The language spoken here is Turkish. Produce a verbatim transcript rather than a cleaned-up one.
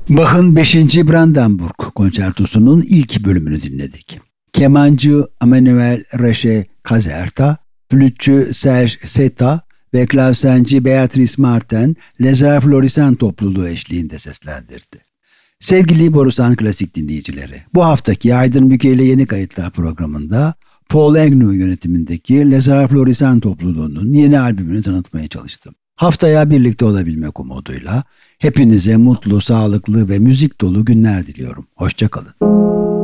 Bach'ın beşinci. Brandenburg Konçertosu'nun ilk bölümünü dinledik. Kemancı Emmanuel Rache Caserta, flütçü Serge Seta ve klavsenci Beatrice Martin, Lezer Florissant topluluğu eşliğinde seslendirdi. Sevgili Borusan Klasik dinleyicileri, bu haftaki Aydın Büke ile Yeni Kayıtlar programında Paul Agnew yönetimindeki Lezer Florissant topluluğunun yeni albümünü tanıtmaya çalıştım. Haftaya birlikte olabilmek umuduyla hepinize mutlu, sağlıklı ve müzik dolu günler diliyorum. Hoşça kalın.